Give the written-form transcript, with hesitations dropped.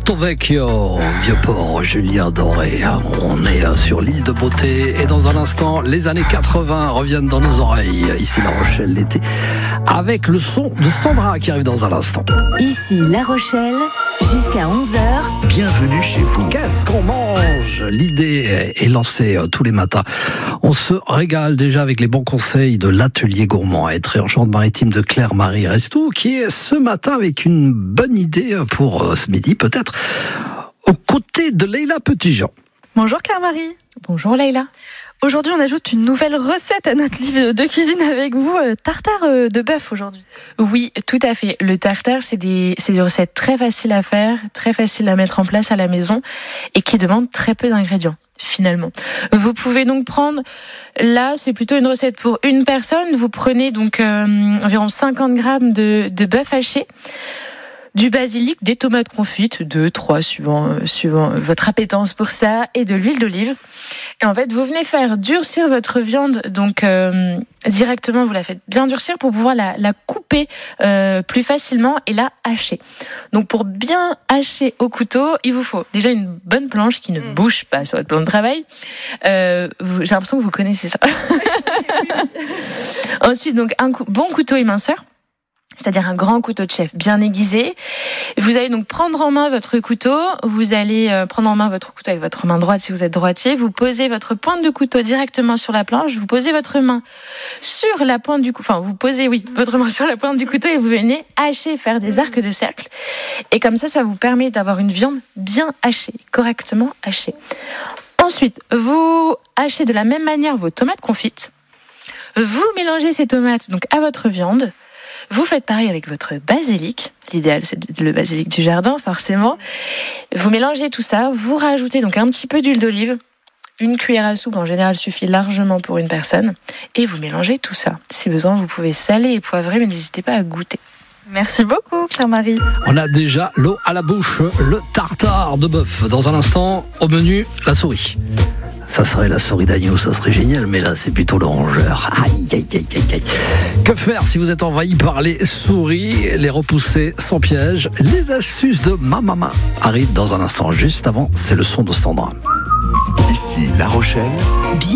Porto Vecchio, Vieux-Port, Julien Doré. On est sur l'île de Beauté et dans un instant, les années 80 reviennent dans nos oreilles. Ici La Rochelle, l'été, avec le son de Sandra qui arrive dans un instant. Ici La Rochelle, jusqu'à 11h. Bienvenue chez vous. Qu'est-ce qu'on mange ? L'idée est lancée tous les matins. On se régale déjà avec les bons conseils de l'atelier gourmand à Étré en Charente-Maritime de Claire-Marie Restou, qui est ce matin avec une bonne idée pour ce midi, peut-être, aux côtés de Leïla Petitjean. Bonjour Claire-Marie. Bonjour Leïla. Aujourd'hui, on ajoute une nouvelle recette à notre livre de cuisine avec vous, tartare de bœuf aujourd'hui. Oui, tout à fait. Le tartare, c'est des recettes très faciles à faire, très faciles à mettre en place à la maison et qui demandent très peu d'ingrédients, finalement. Vous pouvez donc prendre, là, c'est plutôt une recette pour une personne. Vous prenez donc environ 50 grammes de bœuf haché, du basilic, des tomates confites, 2, 3 suivant votre appétence pour ça, et de l'huile d'olive. Et en fait, vous venez faire durcir votre viande, donc directement, vous la faites bien durcir pour pouvoir la couper plus facilement et la hacher. Donc pour bien hacher au couteau, il vous faut déjà une bonne planche qui ne bouge pas sur votre plan de travail. J'ai l'impression que vous connaissez ça. Ensuite, donc un bon couteau éminceur. C'est-à-dire un grand couteau de chef bien aiguisé. Vous allez donc prendre en main votre couteau. Vous allez prendre en main votre couteau avec votre main droite si vous êtes droitier. Vous posez votre pointe de couteau directement sur la planche. Vous posez votre main sur la pointe du couteau. Enfin, vous posez, votre main sur la pointe du couteau et vous venez hacher, faire des arcs de cercle. Et comme ça vous permet d'avoir une viande bien hachée, correctement hachée. Ensuite, vous hachez de la même manière vos tomates confites. Vous mélangez ces tomates donc à votre viande. Vous faites pareil avec votre basilic. L'idéal, c'est le basilic du jardin, forcément. Vous mélangez tout ça. Vous rajoutez donc un petit peu d'huile d'olive. Une cuillère à soupe, en général, suffit largement pour une personne. Et vous mélangez tout ça. Si besoin, vous pouvez saler et poivrer, mais n'hésitez pas à goûter. Merci beaucoup Claire-Marie. On a déjà l'eau à la bouche, le tartare de bœuf. Dans un instant, au menu, la souris. Ça serait la souris d'agneau, ça serait génial, mais là c'est plutôt le rongeur. Aïe, aïe, aïe, aïe, aïe. Que faire si vous êtes envahi par les souris, les repousser sans piège? Les astuces de ma maman arrivent dans un instant. Juste avant, c'est le son de Sandra. Ici La Rochelle.